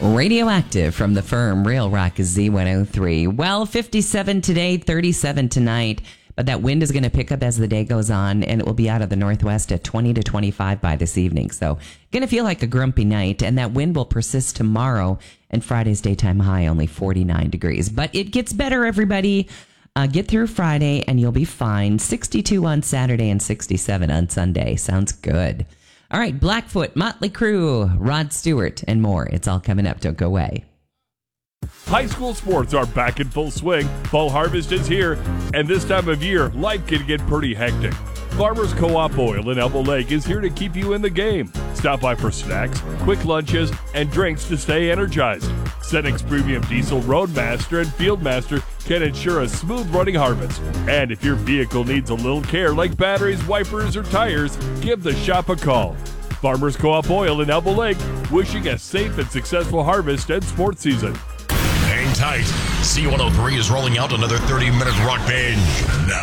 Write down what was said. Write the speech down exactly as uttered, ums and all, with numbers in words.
Radioactive from the firm Real Rock Z one oh three. Well, fifty-seven today, thirty-seven tonight. But that wind is going to pick up as the day goes on, and it will be out of the northwest at twenty to twenty-five by this evening. So going to feel like a grumpy night, and that wind will persist tomorrow, and Friday's daytime high only forty-nine degrees. But it gets better, everybody. Uh, get through Friday, and you'll be fine. sixty-two on Saturday and sixty-seven on Sunday. Sounds good. All right, Blackfoot, Motley Crue, Rod Stewart, and more. It's all coming up. Don't go away. High school sports are back in full swing. Fall harvest is here, and this time of year, life can get pretty hectic. Farmers Co-op Oil in Elbow Lake is here to keep you in the game. Stop by for snacks, quick lunches, and drinks to stay energized. Cenex Premium Diesel Roadmaster and Fieldmaster can ensure a smooth running harvest. And if your vehicle needs a little care like batteries, wipers, or tires, give the shop a call. Farmers Co-op Oil in Elbow Lake, wishing a safe and successful harvest and sports season. Hang tight. C one oh three is rolling out another thirty minute rock binge. Now,